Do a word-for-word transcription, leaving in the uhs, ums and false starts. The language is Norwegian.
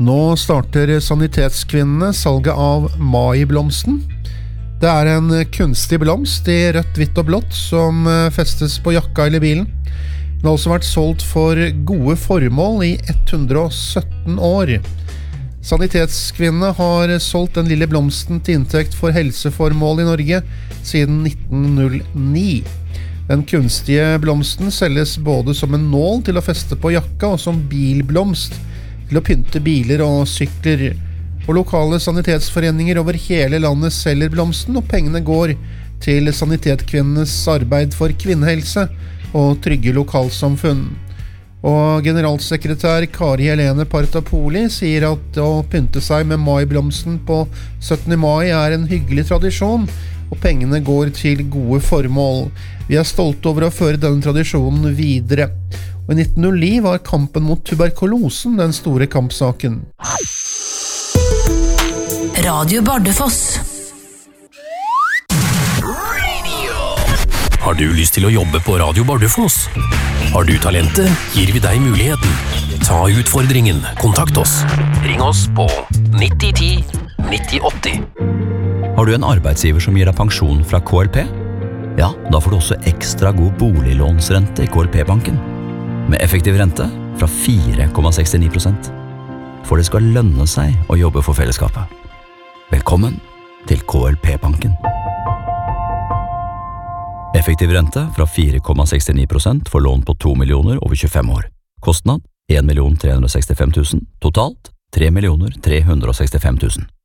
Nå starter Sanitetskvinnene salget av Mai-blomsten. Det er en kunstig blomst i rødt, hvitt og blått som festes på jakka eller bilen. Den har også vært solgt for gode formål i hundre og sytten år. Sanitetskvinnene har solgt den lille blomsten til inntekt for helseformål i Norge siden nitten null ni. Den kunstige blomsten selges både som en nål til å feste på jakka og som bilblomst til å pynte biler og sykler. Og lokale sanitetsforeninger over hele landet selger blomsten, og pengene går til Sanitetskvinnenes arbeid for kvinnehelse og trygge lokalsamfunn. Og generalsekretær Kari Helene Partapoli sier at å pynte seg med mai-blomsten på syttende mai er en hyggelig tradisjon, og pengene går til gode formål. Vi er stolte over å føre denne tradisjonen videre. Og i nitten null ni var kampen mot tuberkulosen den store kampsaken. Radio Bardufoss. Har du lyst til å jobbe på Radio Bardufoss? Har du talentet, gir vi deg muligheten. Ta utfordringen, kontakt oss. Ring oss på nitti ti nitti åtti. Har du en arbeidsgiver som gir deg pensjon fra K L P? Ja, da får du også ekstra god boliglånsrente i K L P-banken. Med effektiv rente fra fire komma sekstini prosent. For det skal lønne seg å jobbe for fellesskapet. Velkommen til K L P-banken. Effektiv rente fra fire komma sekstini prosent for lån på to millioner over tjuefem år. Kostnad en million tre hundre og sekstifem tusen. Totalt tre millioner tre hundre og sekstifem tusen.